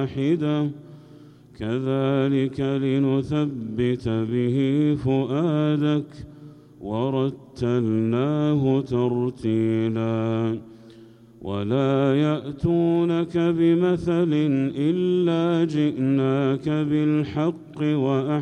واحدة كذلك لنثبت به فؤادك ورتلناه ترتيلا ولا يأتونك بمثل إلا جئناك بالحق